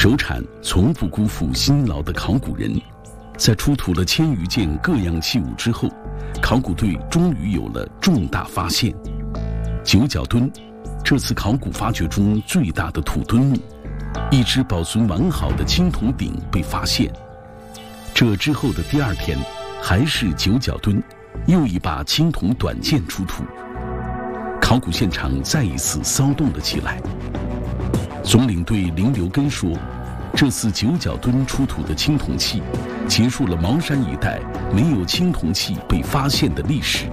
首产从不辜负辛劳的考古人，在出土了1000余件各样器物之后，考古队终于有了重大发现。九角墩，这次考古发掘中最大的土墩墓，一只保存完好的青铜鼎被发现。这之后的第2天，还是九角墩，又一把青铜短剑出土，考古现场再一次骚动了起来。总领队林留根说，这次九角墩出土的青铜器，结束了茅山一带没有青铜器被发现的历史，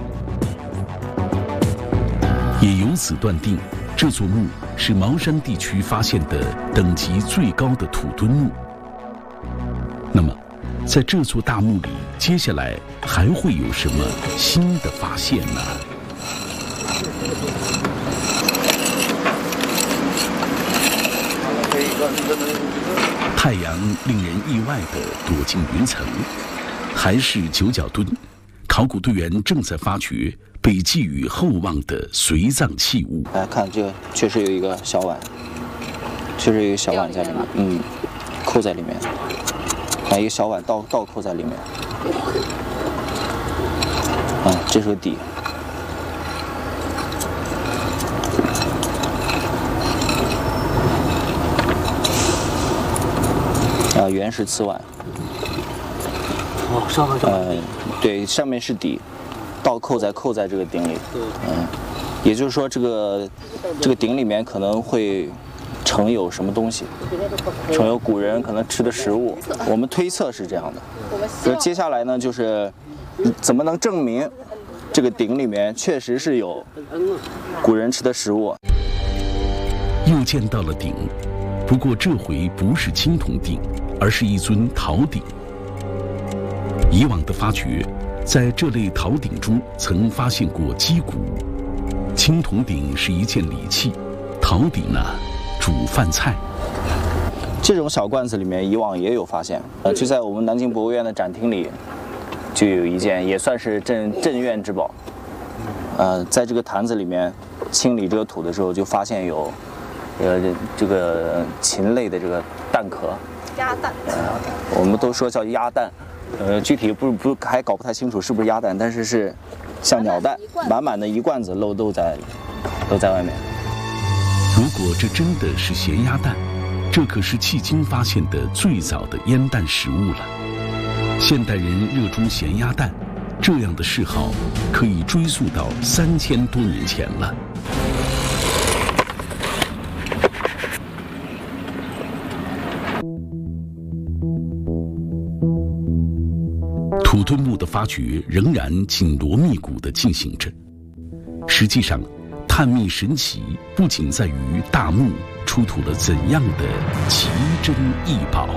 也由此断定，这座墓是茅山地区发现的等级最高的土墩墓。那么，在这座大墓里，接下来还会有什么新的发现呢？太阳令人意外地躲进云层，还是九角墩，考古队员正在发掘被寄予厚望的随葬器物。 来看，这个确实有一个小碗，确实有一个小碗在里面，扣在里面，把一个小碗倒扣在里面。这是个底。原石瓷碗。 上面对，上面是底，倒扣在这个鼎里。也就是说，这个鼎里面可能会盛有什么东西，盛有古人可能吃的食物。我们推测是这样的。所以接下来呢，就是怎么能证明这个鼎里面确实是有古人吃的食物？ 又见到了鼎，不过这回不是青铜鼎，而是一尊陶鼎。以往的发掘，在这类陶鼎中曾发现过击鼓，青铜鼎是一件礼器，陶鼎呢，煮饭菜。 这种小罐子里面以往也有发现，就在我们南京博物院的展厅里，就有一件，也算是镇院之宝。在这个坛子里面清理这个土的时候，就发现有，这个禽类的这个蛋壳。 鸭蛋。 我们都说叫鸭蛋，具体不还搞不太清楚是不是鸭蛋，但是像鸟蛋，满满的一罐子都在外面。 如果这真的是咸鸭蛋，这可是迄今发现的最早的腌蛋食物了。现代人热衷咸鸭蛋，这样的嗜好可以追溯到3000多年前了。土墩墓的发掘仍然紧锣密鼓地进行着。实际上，探秘神奇不仅在于大墓出土了怎样的奇珍异宝。